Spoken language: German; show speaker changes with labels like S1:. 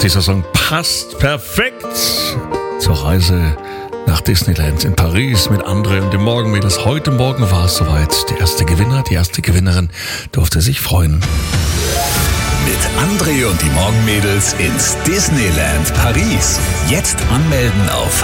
S1: Dieser Song passt perfekt zur Reise nach Disneyland in Paris mit André und den Morgenmädels. Heute Morgen war es soweit. Der erste Gewinner, die erste Gewinnerin durfte sich freuen.
S2: Mit André und die Morgenmädels ins Disneyland Paris. Jetzt anmelden auf